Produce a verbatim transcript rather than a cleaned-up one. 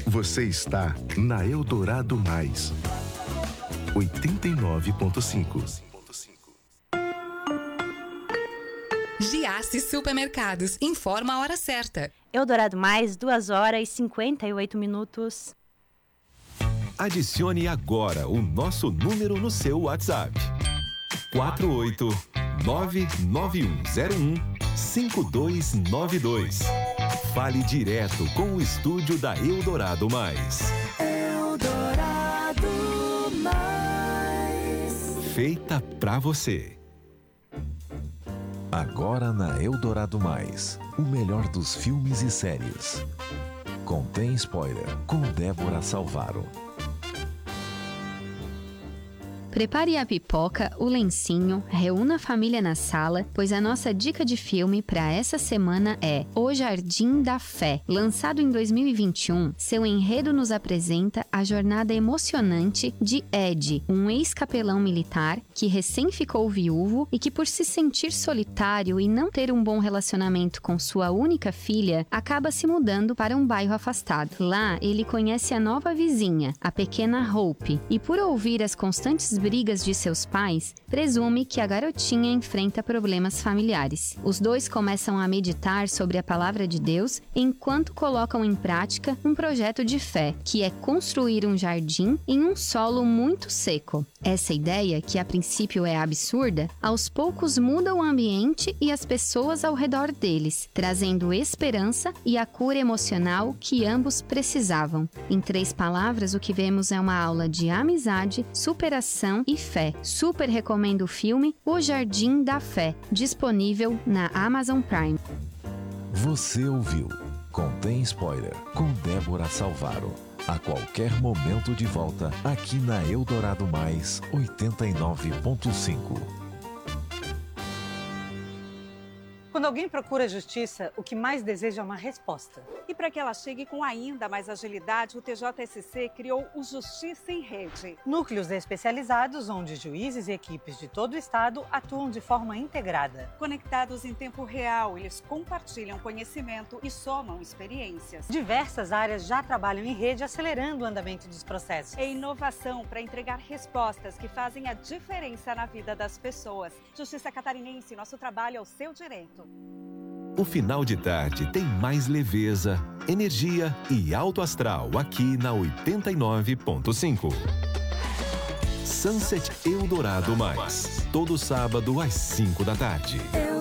Você está na Eldorado Mais, oitenta e nove ponto cinco. Giasse Supermercados informa a hora certa. Eldorado Mais, duas horas e cinquenta e oito minutos. Adicione agora o nosso número no seu WhatsApp. quatro oito nove nove um zero um cinco dois nove dois. Fale direto com o estúdio da Eldorado Mais. Eldorado Mais. Feita pra você. Agora na Eldorado Mais, o melhor dos filmes e séries. Contém spoiler com Débora Salvaro. Prepare a pipoca, o lencinho, reúna a família na sala, pois a nossa dica de filme para essa semana é O Jardim da Fé. Lançado em dois mil e vinte e um, seu enredo nos apresenta a jornada emocionante de Ed, um ex-capelão militar que recém ficou viúvo e que, por se sentir solitário e não ter um bom relacionamento com sua única filha, acaba se mudando para um bairro afastado. Lá, ele conhece a nova vizinha, a pequena Hope, e por ouvir as constantes brigas de seus pais, presume que a garotinha enfrenta problemas familiares. Os dois começam a meditar sobre a palavra de Deus enquanto colocam em prática um projeto de fé, que é construir um jardim em um solo muito seco. Essa ideia, que a princípio é absurda, aos poucos muda o ambiente e as pessoas ao redor deles, trazendo esperança e a cura emocional que ambos precisavam. Em três palavras, o que vemos é uma aula de amizade, superação e fé. Super recomendo o filme O Jardim da Fé, disponível na Amazon Prime. Você ouviu Contém Spoiler com Débora Salvaro. A qualquer momento de volta aqui na Eldorado Mais oitenta e nove ponto cinco. Quando alguém procura justiça, o que mais deseja é uma resposta. E para que ela chegue com ainda mais agilidade, o T J S C criou o Justiça em Rede. Núcleos especializados onde juízes e equipes de todo o estado atuam de forma integrada. Conectados em tempo real, eles compartilham conhecimento e somam experiências. Diversas áreas já trabalham em rede, acelerando o andamento dos processos. É inovação para entregar respostas que fazem a diferença na vida das pessoas. Justiça Catarinense, nosso trabalho é o seu direito. O final de tarde tem mais leveza, energia e alto astral aqui na oitenta e nove ponto cinco. Sunset Eldorado Mais, todo sábado às cinco da tarde.